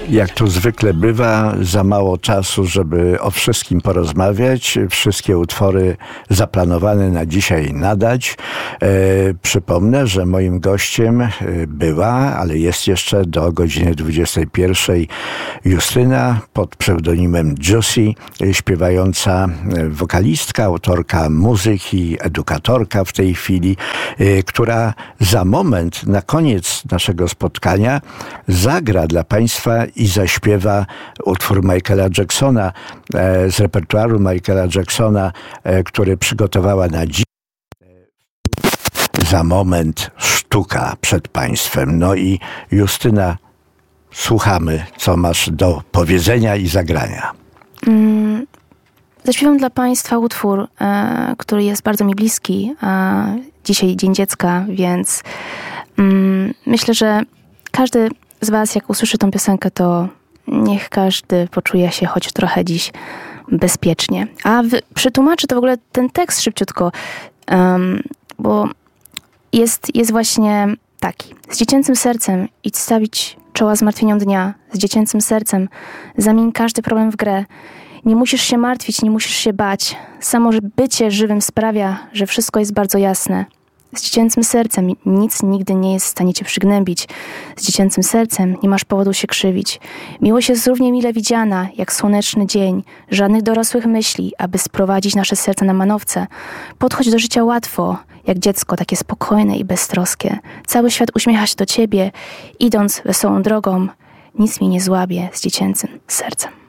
Jak to zwykle bywa, za mało czasu, żeby o wszystkim porozmawiać. Wszystkie utwory zaplanowane na dzisiaj nadać. Przypomnę, że moim gościem była, ale jest jeszcze do godziny 21 Justyna pod pseudonimem Juicy, śpiewająca wokalistka, autorka muzyki, edukatorka w tej chwili, która za moment, na koniec naszego spotkania, zagra dla Państwa i zaśpiewa utwór Michaela Jacksona z repertuaru Michaela Jacksona, który przygotowała na dziś. Za moment sztuka przed Państwem. No i Justyna, słuchamy, co masz do powiedzenia i zagrania. Zaśpiewam dla Państwa utwór, który jest bardzo mi bliski. Dzisiaj Dzień Dziecka, więc myślę, że każdy z Was, jak usłyszy tą piosenkę, to niech każdy poczuje się choć trochę dziś bezpiecznie. Przetłumaczę to w ogóle ten tekst szybciutko, bo jest właśnie taki. Z dziecięcym sercem idź stawić czoła zmartwieniom dnia. Z dziecięcym sercem zamień każdy problem w grę. Nie musisz się martwić, nie musisz się bać. Samo bycie żywym sprawia, że wszystko jest bardzo jasne. Z dziecięcym sercem nic nigdy nie jest w stanie cię przygnębić. Z dziecięcym sercem nie masz powodu się krzywić. Miłość jest równie mile widziana, jak słoneczny dzień. Żadnych dorosłych myśli, aby sprowadzić nasze serce na manowce. Podchodź do życia łatwo, jak dziecko, takie spokojne i beztroskie. Cały świat uśmiecha się do ciebie, idąc wesołą drogą. Nic mi nie złabie z dziecięcym sercem.